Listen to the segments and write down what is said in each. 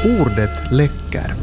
Ordet läcker.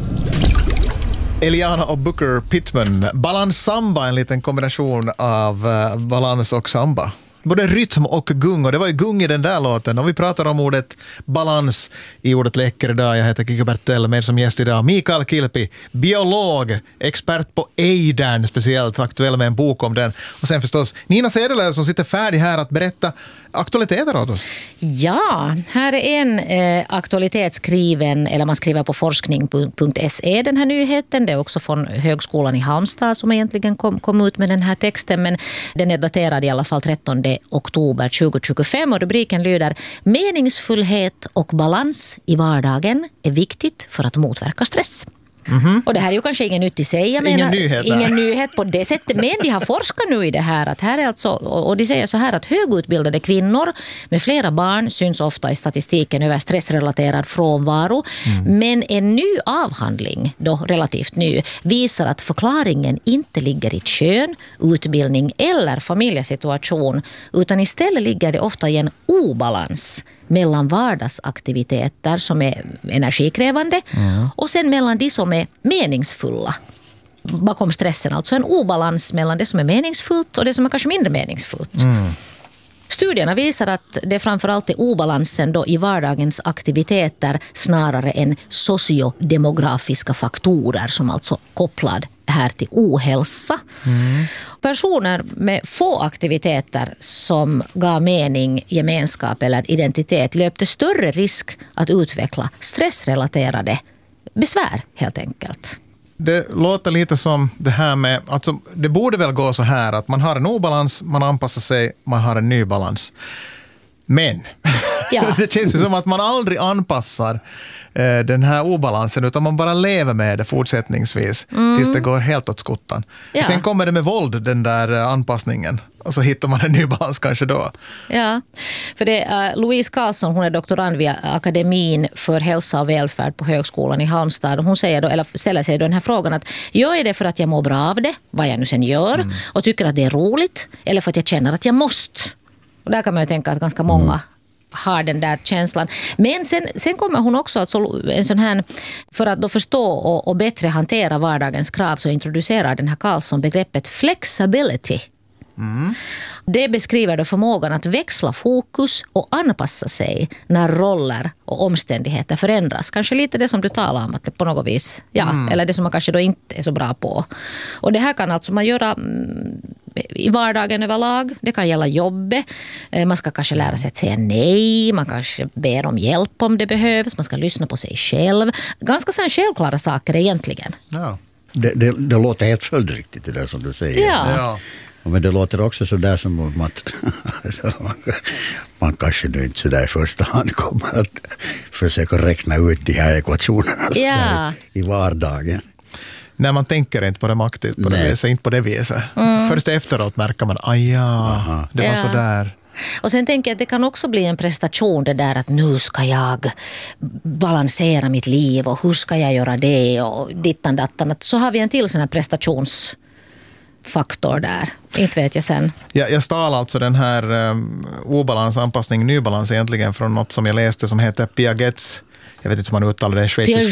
Eliana och Booker Pittman. Balans samba, en liten kombination av balans och samba. Både rytm och gung, och det var ju gung i den där låten. Och vi pratar om ordet balans i ordet läcker idag. Jag heter Kikko Bertell, med som gäst idag Mikael Kilpi, biolog, expert på ejdern, speciellt aktuell med en bok om den. Och sen förstås Nina Sedelöv som sitter färdig här att berätta aktualiteter åt oss. Ja, här är en aktualitet skriven, eller man skriver på forskning.se den här nyheten. Det är också från Högskolan i Halmstad som egentligen kom ut med den här texten, men den är daterad i alla fall 13 oktober 2025 och rubriken lyder: meningsfullhet och balans i vardagen är viktigt för att motverka stress. Mm-hmm. Och det här är ju kanske ingen nytt i sig. Ingen nyhet på det sättet. Men de har forskat nu i det här. Att här är alltså, och de säger så här att högutbildade kvinnor med flera barn syns ofta i statistiken över stressrelaterad frånvaro. Men en ny avhandling, då relativt ny, visar att förklaringen inte ligger i kön, utbildning eller familjesituation, utan istället ligger det ofta i en obalans mellan vardagsaktiviteter som är energikrävande och sen mellan de som är meningsfulla bakom stressen. Alltså en obalans mellan det som är meningsfullt och det som är kanske mindre meningsfullt. Studierna visar att det framförallt är obalansen då i vardagens aktiviteter snarare än sociodemografiska faktorer som alltså kopplad här till ohälsa. Personer med få aktiviteter som gav mening, gemenskap eller identitet löpte större risk att utveckla stressrelaterade besvär helt enkelt. Det låter lite som det här med, alltså det borde väl gå så här att man har en obalans, man anpassar sig, man har en ny balans. Men det känns ju som att man aldrig anpassar den här obalansen, utan man bara lever med det fortsättningsvis tills det går helt åt skottan. Ja. Sen kommer det med våld, den där anpassningen, och så hittar man en ny balans kanske då. Ja, för det är Louise Karlsson, hon är doktorand vid Akademin för hälsa och välfärd på Högskolan i Halmstad. Hon säger då, eller ställer sig då den här frågan att gör jag det för att jag mår bra av det, vad jag nu sen gör, och tycker att det är roligt, eller för att jag känner att jag måste. Och där kan man ju tänka att ganska många har den där känslan. Men sen kommer hon också att en sån här, för att då förstå och bättre hantera vardagens krav, så introducerar den här Karlsson begreppet flexibility. Det beskriver då förmågan att växla fokus och anpassa sig när roller och omständigheter förändras. Kanske lite det som du talar om, att det på något vis, eller det som man kanske då inte är så bra på. Och det här kan alltså man göra i vardagen överlag. Det kan gälla jobbet. Man ska kanske lära sig att säga nej. Man kanske ber om hjälp om det behövs. Man ska lyssna på sig själv. Ganska så självklara saker egentligen. Ja. Det låter helt följdriktigt det där som du säger. Ja. Men det låter också så där som att man kanske nu inte så där i första hand kommer att försöka räkna ut de här ekvationerna i vardagen. När man tänker inte på det aktivt på det viset, inte på det viset. Först efteråt märker man, det var så där. Och sen tänker jag att det kan också bli en prestation det där att nu ska jag balansera mitt liv och hur ska jag göra det och dittan dattan. Så har vi en till sån här prestationsfaktor där. Inte vet jag sen. Jag stal alltså den här obalans, anpassning, nybalans egentligen från något som jag läste som heter Piagets, jag vet inte hur man uttalar det,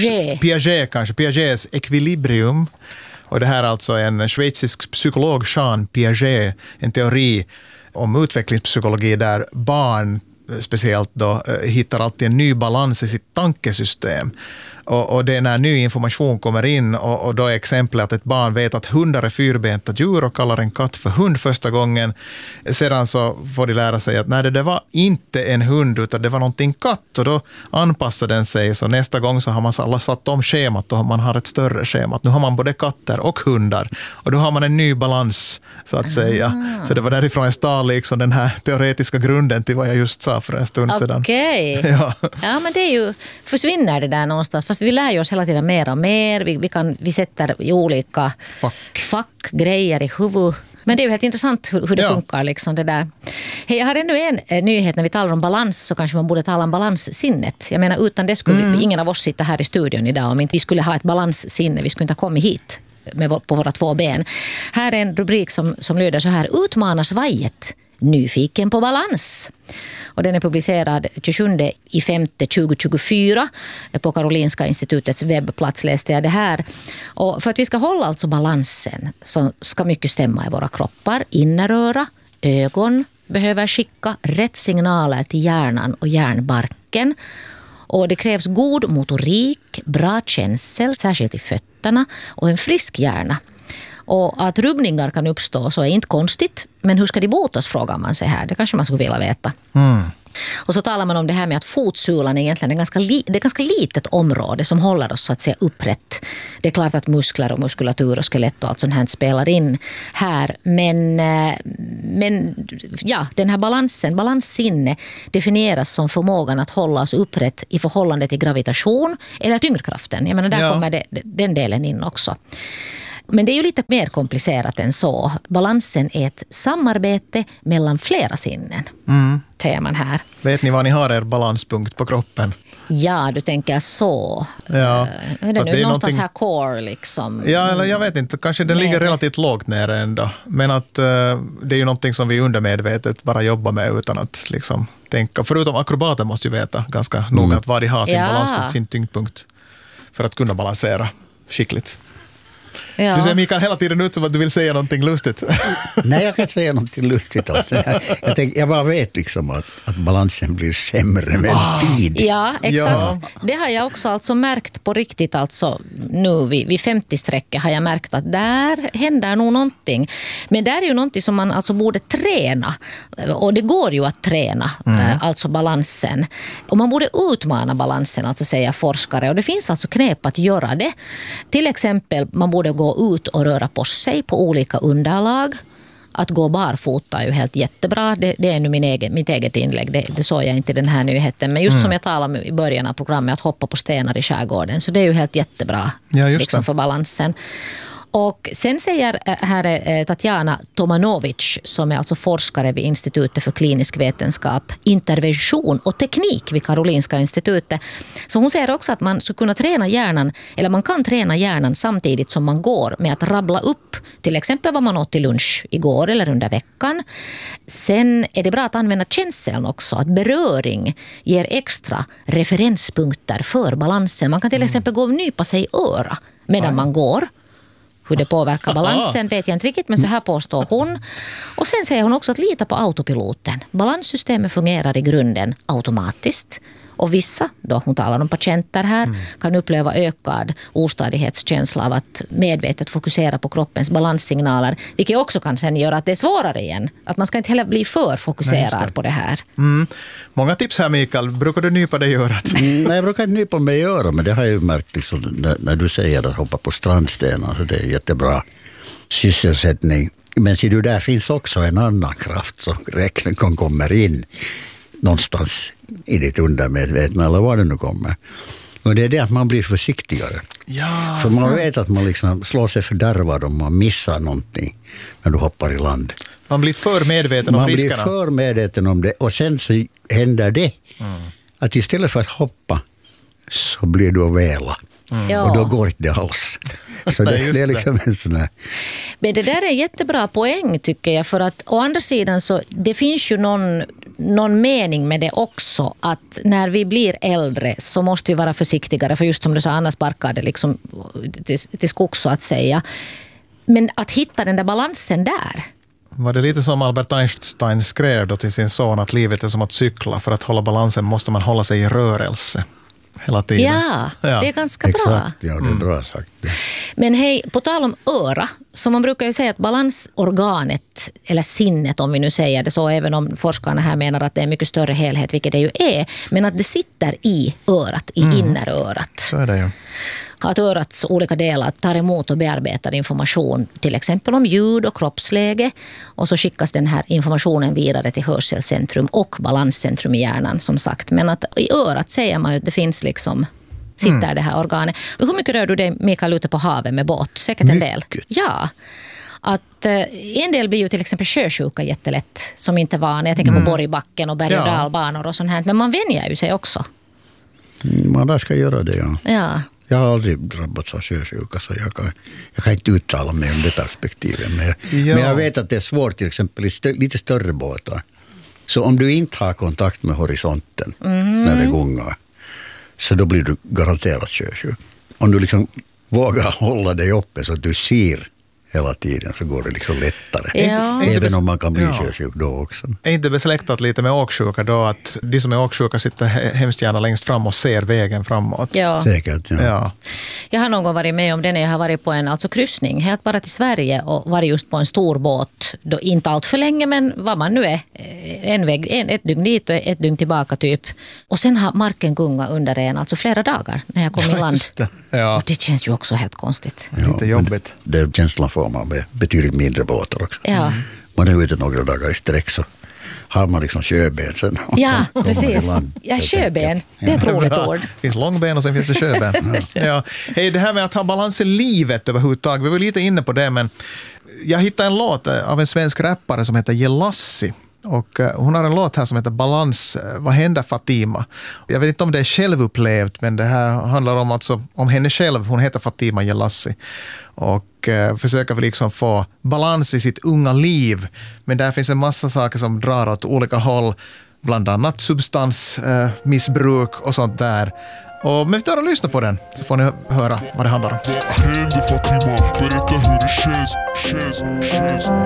Piagets ekvilibrium. Och det här är alltså en schweizisk psykolog, Jean Piaget, en teori om utvecklingspsykologi där barn speciellt då hittar alltid en ny balans i sitt tankesystem. Och det är när ny information kommer in och då är exemplet att ett barn vet att hundar är fyrbenta djur och kallar en katt för hund första gången. Sedan så får de lära sig att nej, det var inte en hund utan det var någonting katt, och då anpassar den sig. Så nästa gång så har man alla satt om schemat och man har ett större schema. Nu har man både katter och hundar och då har man en ny balans så att säga. Så det var därifrån jag stal liksom den här teoretiska grunden till vad jag just sa för en stund sedan. Okej. Ja, men det är ju, försvinner det där någonstans. Fast vi lär ju oss hela tiden mer och mer. Vi sätter i olika fack grejer i huvud. Men det är ju helt intressant hur det funkar liksom det där. Hej, jag har ännu en nyhet. När vi talar om balans så kanske man borde tala om balanssinnet. Jag menar, utan det skulle ingen av oss sitta här i studion idag om inte vi skulle ha ett balanssinne. Vi skulle inte ha kommit hit på våra två ben. Här är en rubrik som lyder så här: utmanar svajet, nyfiken på balans. och den är publicerad 27/5/2024 på Karolinska institutets webbplats läste jag det här. Och för att vi ska hålla alltså balansen så ska mycket stämma i våra kroppar. Inneröra, ögon behöver skicka rätt signaler till hjärnan och hjärnbarken. Och det krävs god motorik, bra känsel, särskilt i fötterna och en frisk hjärna. Och att rubbningar kan uppstå så är inte konstigt. Men hur ska de botas, frågar man sig här. Det kanske man skulle vilja veta. Och så talar man om det här med att fotsulan är egentligen det är ganska litet område som håller oss så att säga upprätt. Det är klart att muskler och muskulatur och skelett och allt sånt här spelar in här. Men ja, den här balanssinne definieras som förmågan att hålla oss upprätt i förhållande till gravitation eller tyngdkraften. Jag menar, där kommer den delen in också. Men det är ju lite mer komplicerat än så. Balansen är ett samarbete mellan flera sinnen, säger man här. Vet ni vad ni har er balanspunkt på kroppen? Ja, du tänker så. Ja. Är det nu någonstans här core liksom? Ja, eller jag vet inte. Kanske den ligger relativt lågt nere ändå. Men att det är ju någonting som vi undermedvetet bara jobbar med utan att liksom tänka. Förutom akrobater måste ju veta ganska noga att var de har sin balanspunkt, sin tyngdpunkt för att kunna balansera skickligt. Ja. Du ser Mikael hela tiden ut som att du vill säga någonting lustigt. Nej, jag kan inte säga någonting lustigt. Jag bara vet liksom att balansen blir sämre med tid. Ja, exakt. Ja. Det har jag också alltså märkt på riktigt. Alltså, nu vid 50-strecket har jag märkt att där händer nog någonting. Men där är ju någonting som man alltså borde träna. Och det går ju att träna, alltså balansen. Och man borde utmana balansen, alltså säger forskare. Och det finns alltså knep att göra det. Till exempel, man borde gå ut och röra på sig på olika underlag. Att gå barfota är ju helt jättebra. Det är nu mitt eget inlägg. Det såg jag inte i den här nyheten. Men just som jag talade om i början av programmet, att hoppa på stenar i skärgården. Så det är ju helt jättebra liksom för balansen. Och sen säger här Tatjana Tomanovic, som är alltså forskare vid Institutet för klinisk vetenskap, intervention och teknik vid Karolinska institutet. Så hon säger också att man skulle kunna träna hjärnan, eller man kan träna hjärnan samtidigt som man går med att rabbla upp till exempel vad man åt till lunch igår eller under veckan. Sen är det bra att använda känseln också, att beröring ger extra referenspunkter för balansen. Man kan till exempel gå och nypa sig i öra medan man går. Hur det påverkar balansen vet jag inte riktigt, men så här påstår hon. Och sen säger hon också att lita på autopiloten. Balanssystemet fungerar i grunden automatiskt. Och vissa, då hon talar om patienter här, kan uppleva ökad ostadighetskänsla av att medvetet fokusera på kroppens balanssignaler. Vilket också kan sen göra att det är svårare igen. Att man ska inte heller bli för fokuserad på det här. Många tips här, Mikael. Brukar du nypa dig i örat? Nej, jag brukar inte nypa mig i örat, men det har jag ju märkt liksom, när du säger att hoppa på strandstenar. Så det är jättebra sysselsättning. Men ser du, där finns också en annan kraft som räkningen kommer in någonstans i ditt undermedvetna eller vad det nu kommer. Och det är det att man blir försiktigare. Ja, för man vet att man liksom slår sig fördärvad om man missar någonting när du hoppar i land. Man blir för medveten om riskerna. Man blir för medveten om det. Och sen så händer det att istället för att hoppa så blir du att väla. Och då går inte det alls. Så det är liksom en sån här... Men det där är en jättebra poäng tycker jag. För att å andra sidan så det finns ju någon mening med det också. Att när vi blir äldre så måste vi vara försiktigare. För just som du sa, annars barkar det liksom till skogs så att säga. Men att hitta den där balansen där. Var det lite som Albert Einstein skrev då till sin son att livet är som att cykla. För att hålla balansen måste man hålla sig i rörelse. Hela tiden. Ja, det är ganska bra. Exakt, ja, det är bra sagt. Men hej, på tal om öra, så man brukar ju säga att balansorganet, eller sinnet om vi nu säger det så, även om forskarna här menar att det är en mycket större helhet, vilket det ju är, men att det sitter i örat, i innerörat. Så är det ju. Att örats olika delar tar emot och bearbetar information, till exempel om ljud och kroppsläge, och så skickas den här informationen vidare till hörselcentrum och balanscentrum i hjärnan som sagt. Men att i örat säger man ju att det finns liksom, sitter det här organet. Hur mycket rör du dig, Mikael, ute på havet med båt? Säkert en del. Ja. Att en del blir ju till exempel sjösjuka jättelätt som inte var när jag tänker på Borgbacken och berg- och dalbanor och sånt här. Men man vänjer ju sig också. Man där ska göra det, Ja. Jag har aldrig drabbats av sjösjuka så jag kan inte uttala mig om det perspektivet. Men jag vet att det är svårt till exempel i lite större båtar. Så om du inte har kontakt med horisonten när det gungar, så då blir du garanterat sjösjuk. Om du liksom vågar hålla dig uppe så att du ser hela tiden, så går det liksom lättare. Ja. Även om man kan bli sjösjuk då också. Är inte besläktat lite med åksjuka då, att de som är åksjuka sitter hemskt gärna längst fram och ser vägen framåt? Ja. Säkert, ja. Ja. Jag har någon gång varit med om det när jag har varit på en kryssning, helt bara till Sverige, och varit just på en stor båt, då inte allt för länge, men vad man nu är, ett dygn dit och ett dygn tillbaka typ. Och sen har marken gungat under en, alltså flera dagar när jag kom i land. Ja. Och det känns ju också helt konstigt. Lite jobbigt. Det känslan får man med betydligt mindre båtar också. Ja. Man är ute några dagar i sträck, så har man liksom sjöben sen. Ja, precis. Ja, sjöben. Det är ett roligt ord. Det finns långben och sen finns det sjöben. Ja. Hej, det här med att ha balans i livet överhuvudtaget, vi var lite inne på det, men jag hittade en låt av en svensk rappare som heter Jelassi. Och hon har en låt här som heter Balans, vad händer Fatima? Jag vet inte om det är självupplevt, men det här handlar om henne själv. Hon heter Fatima Jelassi och försöker väl liksom få balans i sitt unga liv. Men där finns en massa saker som drar åt olika håll, bland annat substansmissbruk och sånt där. Och men vi tar och lyssnar på den, så får ni höra vad det handlar om. Vad händer Fatima? Berätta hur det känns.